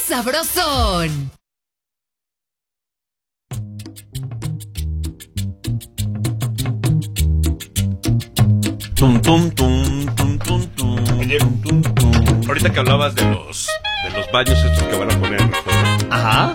sabrosón! Tum, tum, tum, tum, tum, tum. Oye, ahorita que hablabas de los baños estos que van a poner en Reforma. Ajá.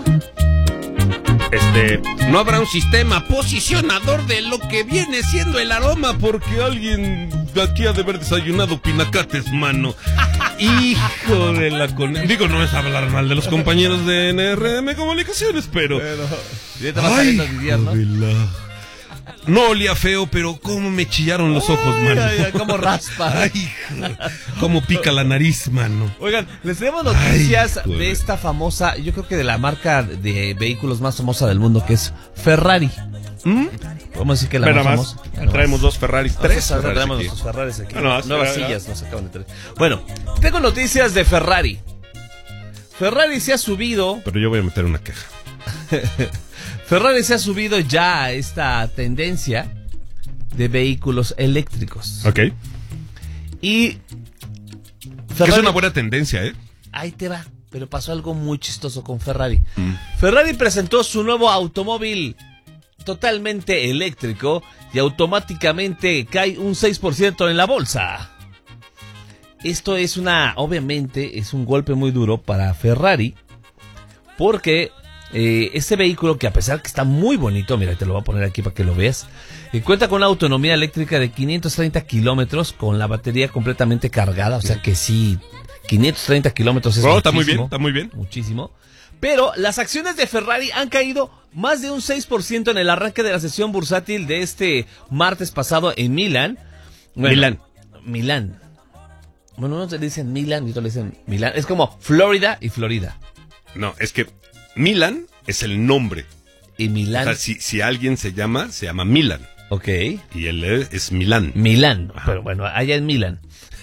No habrá un sistema posicionador de lo que viene siendo el aroma, porque alguien de aquí ha de haber desayunado pinacates, mano. Hijo de la Digo, no es hablar mal de los compañeros de NRM Comunicaciones, pero Ya te vas saliendo de días, ¿no? No olía feo, pero cómo me chillaron los ojos, mano. Ay, cómo raspa. Ay, cómo pica la nariz, mano. Oigan, les tenemos noticias Ay, de esta famosa, yo creo que de la marca de vehículos más famosa del mundo, que es Ferrari. Podemos decir que la Pero más más, famosa. traemos dos Ferraris, tres Ferraris traemos aquí. nuestros Ferraris aquí. No, Nuevas sillas nos acaban de traer. Bueno, tengo noticias de Ferrari. Ferrari se ha subido. Pero yo voy a meter una queja. Ferrari se ha subido ya a esta tendencia de vehículos eléctricos. Ok. Y Que es una buena tendencia, ¿eh? Ahí te va, pero pasó algo muy chistoso con Ferrari. Ferrari presentó su nuevo automóvil totalmente eléctrico y automáticamente cae un 6% en la bolsa. Esto es obviamente es un golpe muy duro para Ferrari, porque este vehículo, que a pesar que está muy bonito, mira, te lo voy a poner aquí para que lo veas, cuenta con una autonomía eléctrica de 530 kilómetros con la batería completamente cargada, o sea que sí, 530 kilómetros es muchísimo. Está muy bien, está muy bien. Muchísimo. Pero las acciones de Ferrari han caído más de un 6% en el arranque de la sesión bursátil de este martes pasado en Milán. Bueno, Milán. Bueno, unos le dicen Milán y otros le dicen Milán. Es como Florida y Florida. No, es que Milan es el nombre. Y Milán. O sea, si alguien se llama Milan. Ok. Y él es Milán. Milán. Ajá. Pero bueno, allá en Milán.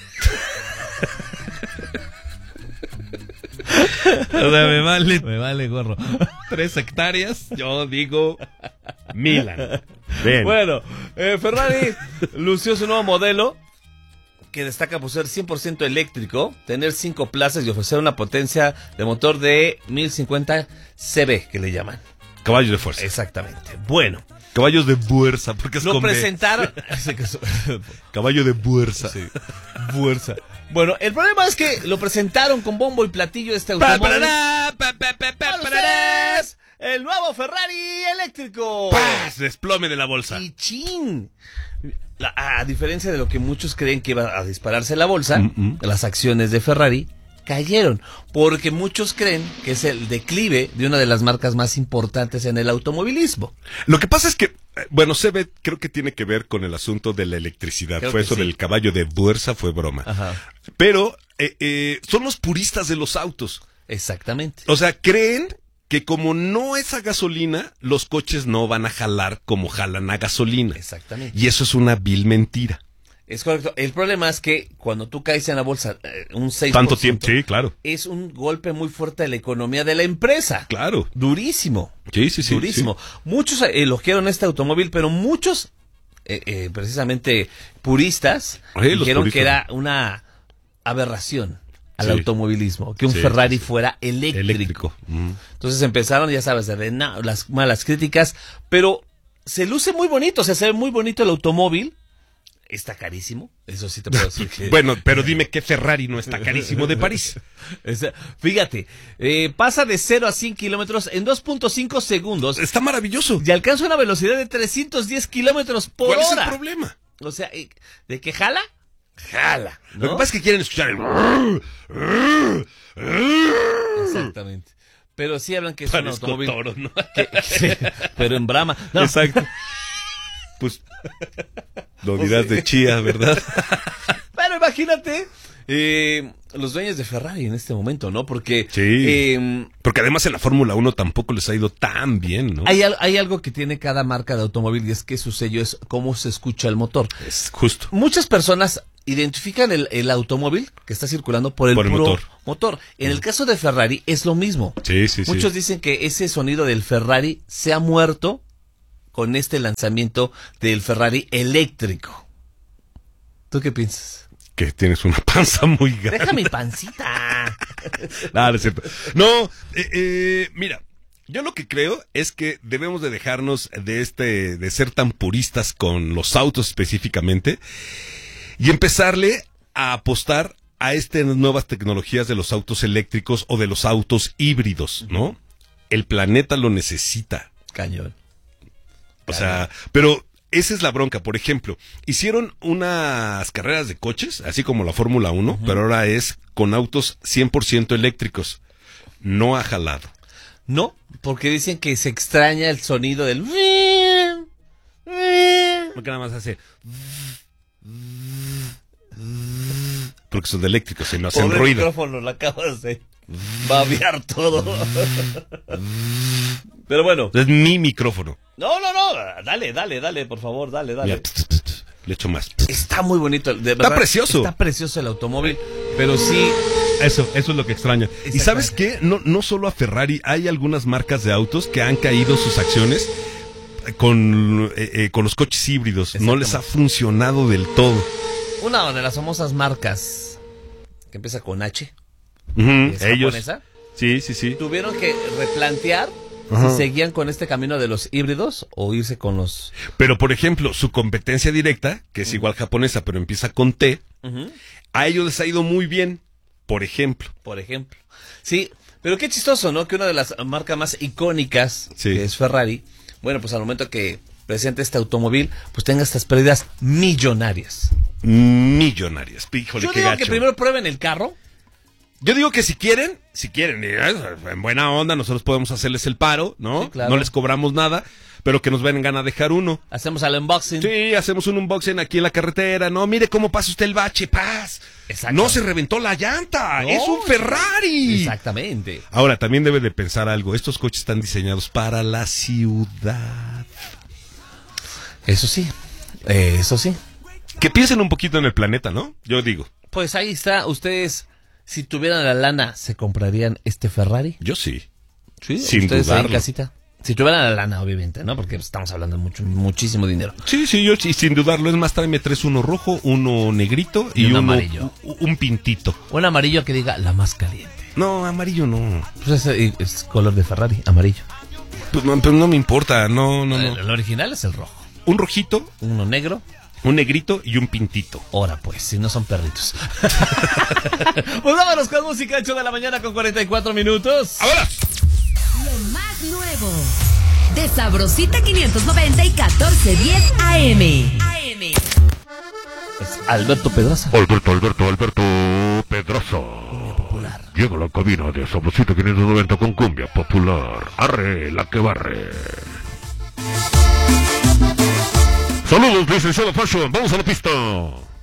O sea, me vale gorro. 3 hectáreas, yo digo Milan. Bien. Bueno, Ferrari lució su nuevo modelo, que destaca por ser 100% eléctrico, tener 5 plazas y ofrecer una potencia de motor de 1050 CB, que le llaman. Caballos de fuerza. Exactamente. Bueno. Caballos de fuerza, porque es Lo con B. presentaron... Caballo de fuerza. Sí, fuerza. Bueno, el problema es que lo presentaron con bombo y platillo este automóvil. El nuevo Ferrari eléctrico. ¡Paz! Desplome de la bolsa. Y chin. A diferencia de lo que muchos creen que iba a dispararse la bolsa, las acciones de Ferrari cayeron, porque muchos creen que es el declive de una de las marcas más importantes en el automovilismo. Lo que pasa es que, bueno, creo que tiene que ver con el asunto de la electricidad. Creo fue que eso sí. del caballo de fuerza, fue broma. Ajá. Pero son los puristas de los autos. Exactamente. O sea, creen que como no es a gasolina, los coches no van a jalar como jalan a gasolina. Exactamente. Y eso es una vil mentira. Es correcto. El problema es que cuando tú caes en la bolsa un 6%, Tanto tiempo, sí, claro. es un golpe muy fuerte a la economía de la empresa. Claro. Durísimo. Sí. Durísimo. Muchos elogiaron este automóvil, pero muchos, precisamente puristas, dijeron que era una aberración al automovilismo, que un Ferrari fuera eléctrico. Entonces empezaron, ya sabes, las malas críticas, pero se luce muy bonito, o sea, se ve muy bonito el automóvil. Está carísimo, eso sí te puedo decir que... Bueno, pero dime qué Ferrari no está carísimo de París. Fíjate, pasa de 0 a 100 kilómetros en 2.5 segundos. Está maravilloso. Y alcanza una velocidad de 310 kilómetros por hora. ¿Cuál es el problema? O sea, ¿de qué jala? Jala, ¿no? Lo que pasa es que quieren escuchar el... Exactamente. Pero sí hablan que es Parezco un automóvil... toro, ¿no? pero en Brahma. No. Exacto. Pues lo dirás de chía, ¿verdad? Pero imagínate los dueños de Ferrari en este momento, ¿no? Porque porque además en la Fórmula 1 tampoco les ha ido tan bien, ¿no? Hay algo que tiene cada marca de automóvil, y es que su sello es cómo se escucha el motor. Es justo. Muchas personas identifican el automóvil que está circulando por el puro motor. En el caso de Ferrari es lo mismo. Sí. Muchos dicen que ese sonido del Ferrari se ha muerto con este lanzamiento del Ferrari eléctrico. ¿Tú qué piensas? Que tienes una panza muy grande. Deja mi pancita. No, no es cierto. No, mira, yo lo que creo es que debemos de dejarnos de ser tan puristas con los autos específicamente y empezarle a apostar a estas nuevas tecnologías de los autos eléctricos o de los autos híbridos, ¿no? El planeta lo necesita. Cañón. O sea, pero esa es la bronca. Por ejemplo, hicieron unas carreras de coches, así como la Fórmula 1, pero ahora es con autos 100% eléctricos. No ha jalado. No, porque dicen que se extraña el sonido del... Porque nada más hace... Porque son de eléctricos y no hacen Pobre ruido. micrófono, lo acabas de babear todo. Pero bueno. Es mi micrófono. No, dale, por favor, dale. Mira, le echo más. Está muy bonito, de verdad. Está precioso. Está precioso el automóvil, pero sí... Eso es lo que extraña. ¿Y sabes qué? No solo a Ferrari, hay algunas marcas de autos que han caído sus acciones con los coches híbridos. No les ha funcionado del todo. Una de las famosas marcas que empieza con H, Uh-huh. es Ellos. japonesa, Sí. tuvieron que replantear si seguían con este camino de los híbridos o irse con los... Pero, por ejemplo, su competencia directa, que es igual japonesa, pero empieza con T, a ellos les ha ido muy bien, por ejemplo. Sí, pero qué chistoso, ¿no? Que una de las marcas más icónicas, que es Ferrari, bueno, pues al momento que presente este automóvil, pues tenga estas pérdidas millonarias. Híjole, Yo qué digo gacho. que primero prueben el carro. Yo digo que si quieren, en buena onda, nosotros podemos hacerles el paro, ¿no? Sí, claro. No les cobramos nada, pero que nos vengan a dejar uno. Hacemos el unboxing. Sí, hacemos un unboxing aquí en la carretera, ¿no? Mire cómo pasa usted el bache, paz. Exacto. No se reventó la llanta, No, es un Ferrari. Exactamente. Ahora, también debe de pensar algo, estos coches están diseñados para la ciudad. Eso sí. Que piensen un poquito en el planeta, ¿no? Yo digo. Pues ahí está, ustedes, si tuvieran la lana, ¿se comprarían este Ferrari? Yo sí. Sí, sin ustedes ahí en dudarlo. casita. Si tuvieran la lana, obviamente, ¿no? Porque estamos hablando de muchísimo dinero. Sí, yo sí, sin dudarlo. Es más, tráeme tres, uno rojo, uno negrito y uno uno amarillo. Un pintito. Un amarillo que diga la más caliente. No, amarillo no. Pues es color de Ferrari, amarillo. Pues no me importa, no. El original es el rojo. Un rojito, Uno negro. un negrito y un pintito. Ahora pues, si no son perritos. Pues vámonos con música, 8 de la mañana con 44 minutos. ¡Vámonos! Lo más nuevo de Sabrosita 590 y 1410 AM. Es Alberto Pedraza. Alberto Pedraza. Llega a la cabina de Sabrosita 590 con cumbia popular. Arre, la que barre. Saludos, licenciado Fashion. Vamos a la pista.